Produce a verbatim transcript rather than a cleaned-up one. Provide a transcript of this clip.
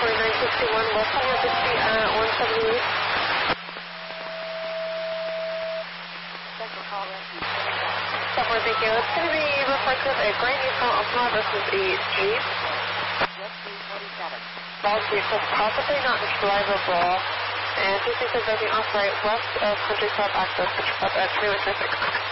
twenty-nine sixty-one, West one fifty at one seventy-eight. Software, thank you. It's going to be reflective a Grand Nissan Altima versus a Jeep. Ball Jeep was possibly not drivable. And fifty-six driving off right west of Countryside access, which is up at twenty-one sixty-six.